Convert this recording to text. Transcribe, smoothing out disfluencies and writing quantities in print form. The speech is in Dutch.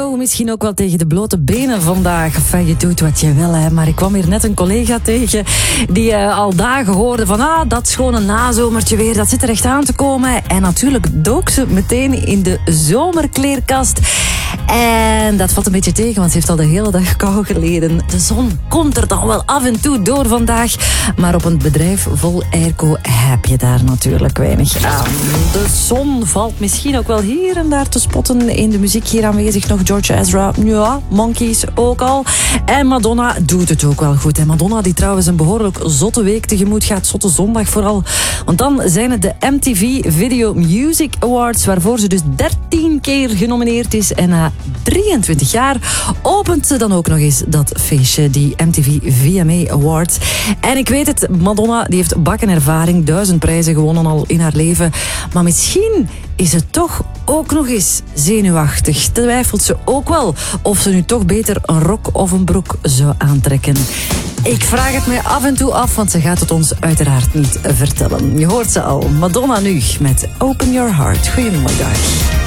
Nou, misschien ook wel tegen de blote benen vandaag. Enfin, je doet wat je wil, hè. Maar ik kwam hier net een collega tegen die al dagen hoorde van dat schone nazomertje weer, dat zit er echt aan te komen. En natuurlijk dook ze meteen in de zomerkleerkast. En dat valt een beetje tegen, want ze heeft al de hele dag kou geleden. De zon komt er dan wel af en toe door vandaag. Maar op een bedrijf vol airco heb je daar natuurlijk weinig aan. De zon valt misschien ook wel hier en daar te spotten. In de muziek hier aanwezig nog George Ezra. Ja, Monkeys ook al. En Madonna doet het ook wel goed. En Madonna die trouwens een behoorlijk zotte week tegemoet gaat. Zotte zondag vooral. Want dan zijn het de MTV Video Music Awards, waarvoor ze dus 13 keer genomineerd is. En na 23 jaar opent ze dan ook nog eens dat feestje, die MTV VMA Awards. En ik weet het, Madonna die heeft bakkenervaring, 1000 prijzen gewonnen al in haar leven. Maar misschien is het toch ook nog eens zenuwachtig. Twijfelt ze ook wel of ze nu toch beter een rok of een broek zou aantrekken. Ik vraag het mij af en toe af, want ze gaat het ons uiteraard niet vertellen. Je hoort ze al, Madonna nu met Open Your Heart. Goedemiddag.